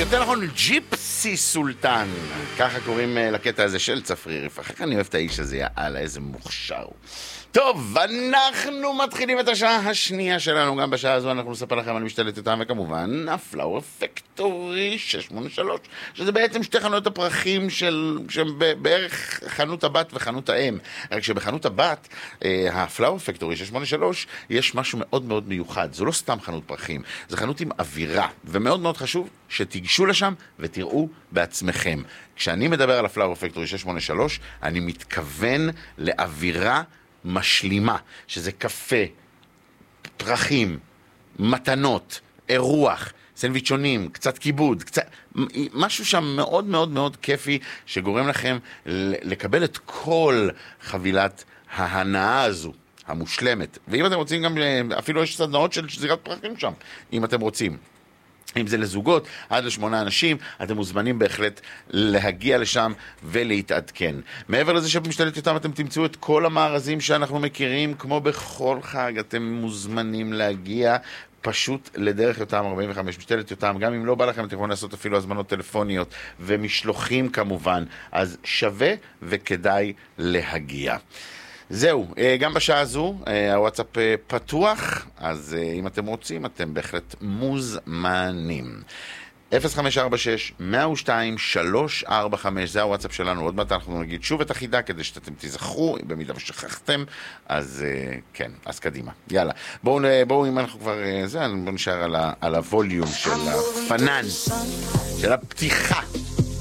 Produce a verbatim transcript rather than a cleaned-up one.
יותר נכון ג'יפסי סולטן, ככה קוראים לקטע הזה של צפריר יפרח. אני אוהב את האיש הזה, יאללה, איזה מוכשר. טוב, אנחנו מתחילים את השעה השנייה שלנו. גם בשעה הזו אנחנו נספר לכם על משתלת יותם, וכמובן הפלאואר פקטורי שש שמונה שלוש, שזה בעצם שתי חנויות הפרחים של, שהם בערך חנות הבת וחנות האם. רק שבחנות הבת, הפלאואר פקטורי שש שמונה שלוש, יש משהו מאוד מאוד מיוחד. זו לא סתם חנות פרחים, זו חנות עם אווירה, ומאוד מאוד חשוב שתיגשו לשם ותראו בעצמכם. כשאני מדבר על הפלאואר פקטורי שש שמונה שלוש, אני מתכוון לאווירה משלימה, שזה קפה, פרחים, מתנות, אירוח, סנדוויצ'ונים, קצת כיבוד, קצת, משהו שם מאוד מאוד מאוד כיפי, שגורם לכם לקבל את כל חבילת ההנאה הזו, המושלמת. ואם אתם רוצים גם, אפילו יש סדנאות של זירת פרחים שם, אם אתם רוצים. אם זה לזוגות, עד לשמונה אנשים, אתם מוזמנים בהחלט להגיע לשם ולהתעדכן. מעבר לזה שבמשתלת יותם אתם תמצאו את כל המארזים שאנחנו מכירים, כמו בכל חג, אתם מוזמנים להגיע פשוט לדרך יותם ארבעים וחמש, משתלת יותם. גם אם לא בא לכם, אתם יכולים לעשות אפילו הזמנות טלפוניות ומשלוחים כמובן, אז שווה וכדאי להגיע. זהו, גם בשעה הזו הוואטסאפ פתוח, אז אם אתם רוצים אתם בהחלט מוזמנים. אפס חמש ארבע שש מאה ושתיים שלוש ארבע חמש, זה הוואטסאפ שלנו. עוד מעט אנחנו נגיד שוב את החידה כדי שאתם תזכרו, במידה ושכחתם, אז כן, אז קדימה. יאללה, בואו, בואו אם אנחנו כבר, זה, בואו נשאר על, ה, על הווליום של הפנן, של הפתיחה.